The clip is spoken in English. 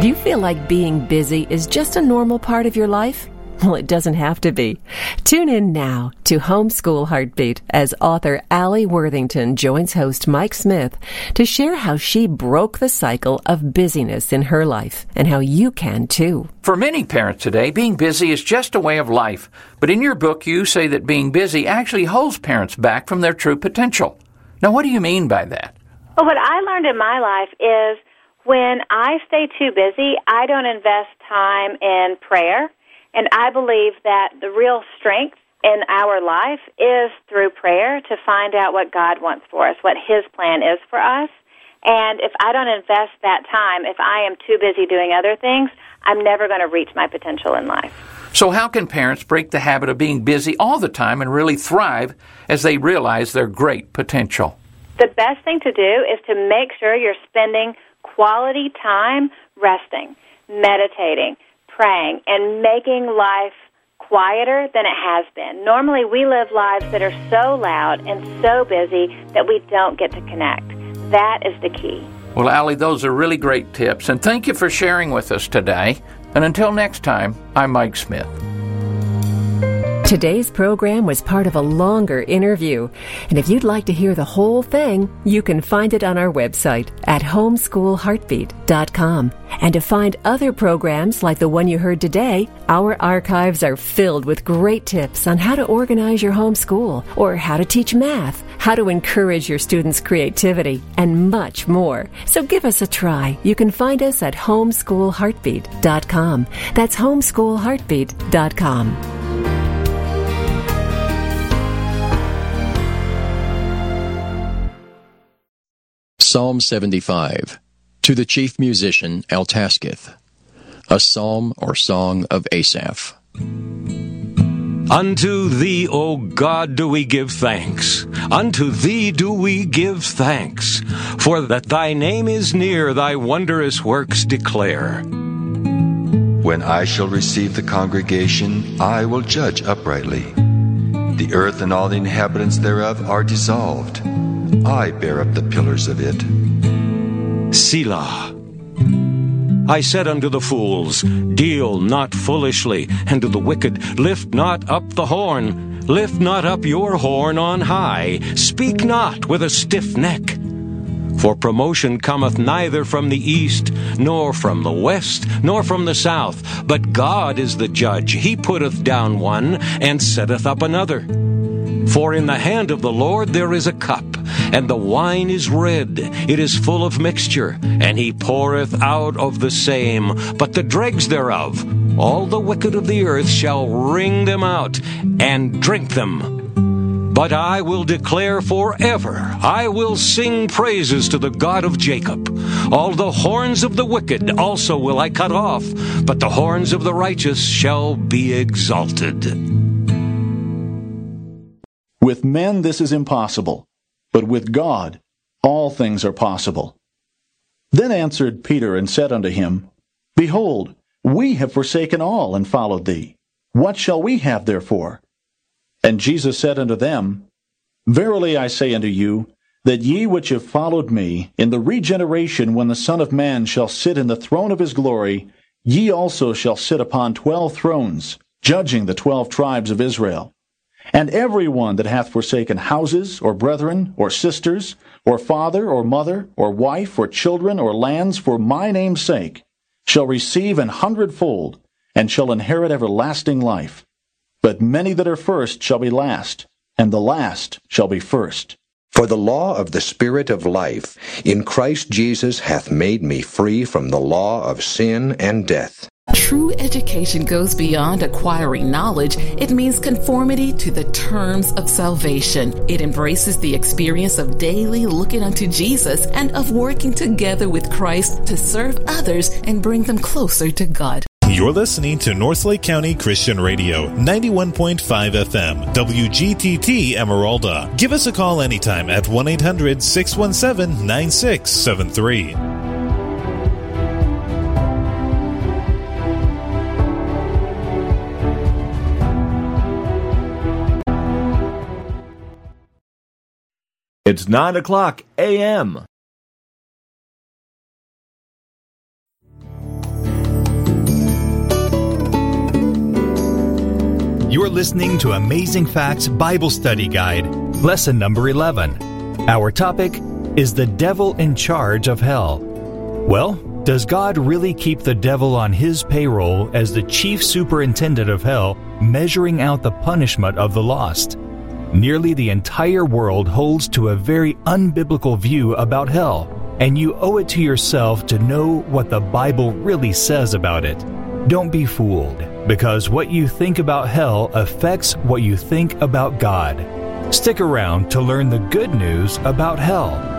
Do you feel like being busy is just a normal part of your life? Well, it doesn't have to be. Tune in now to Homeschool Heartbeat as author Allie Worthington joins host Mike Smith to share how she broke the cycle of busyness in her life and how you can too. For many parents today, being busy is just a way of life. But in your book, you say that being busy actually holds parents back from their true potential. Now, what do you mean by that? Well, what I learned in my life is when I stay too busy, I don't invest time in prayer. And I believe that the real strength in our life is through prayer to find out what God wants for us, what His plan is for us. And if I don't invest that time, if I am too busy doing other things, I'm never going to reach my potential in life. So how can parents break the habit of being busy all the time and really thrive as they realize their great potential? The best thing to do is to make sure you're spending quality time resting, meditating, praying, and making life quieter than it has been. Normally, we live lives that are so loud and so busy that we don't get to connect. That is the key. Well, Allie, those are really great tips, and thank you for sharing with us today. And until next time, I'm Mike Smith. Today's program was part of a longer interview, and if you'd like to hear the whole thing, you can find it on our website at homeschoolheartbeat.com. And to find other programs like the one you heard today, our archives are filled with great tips on how to organize your homeschool, or how to teach math, how to encourage your students' creativity, and much more. So give us a try. You can find us at homeschoolheartbeat.com. That's homeschoolheartbeat.com. Psalm 75, to the chief musician Altasketh, a psalm or song of Asaph. Unto Thee, O God, do we give thanks. Unto Thee do we give thanks. For that Thy name is near, Thy wondrous works declare. When I shall receive the congregation, I will judge uprightly. The earth and all the inhabitants thereof are dissolved. I bear up the pillars of it. Selah. I said unto the fools, deal not foolishly, and to the wicked, lift not up the horn. Lift not up your horn on high. Speak not with a stiff neck. For promotion cometh neither from the east, nor from the west, nor from the south. But God is the judge. He putteth down one, and setteth up another. For in the hand of the Lord there is a cup, and the wine is red, it is full of mixture, and He poureth out of the same, but the dregs thereof, all the wicked of the earth shall wring them out, and drink them. But I will declare forever, I will sing praises to the God of Jacob. All the horns of the wicked also will I cut off, but the horns of the righteous shall be exalted. With men this is impossible, but with God all things are possible. Then answered Peter and said unto him, Behold, we have forsaken all and followed thee. What shall we have therefore? And Jesus said unto them, Verily I say unto you, that ye which have followed me, in the regeneration when the Son of Man shall sit in the throne of his glory, ye also shall sit upon 12 thrones, judging the 12 tribes of Israel. And every one that hath forsaken houses, or brethren, or sisters, or father, or mother, or wife, or children, or lands, for my name's sake, shall receive 100-fold, and shall inherit everlasting life. But many that are first shall be last, and the last shall be first. For the law of the Spirit of life in Christ Jesus hath made me free from the law of sin and death. True education goes beyond acquiring knowledge. It means conformity to the terms of salvation. It embraces the experience of daily looking unto Jesus and of working together with Christ to serve others and bring them closer to God. You're listening to Northlake County Christian Radio, 91.5 FM, WGTT Emeralda. Give us a call anytime at 1-800-617-9673. It's 9:00 a.m. You're listening to Amazing Facts Bible Study Guide, lesson number 11. Our topic is the devil in charge of hell. Well, does God really keep the devil on his payroll as the chief superintendent of hell, measuring out the punishment of the lost? Nearly the entire world holds to a very unbiblical view about hell, and you owe it to yourself to know what the Bible really says about it. Don't be fooled, because what you think about hell affects what you think about God. Stick around to learn the good news about hell.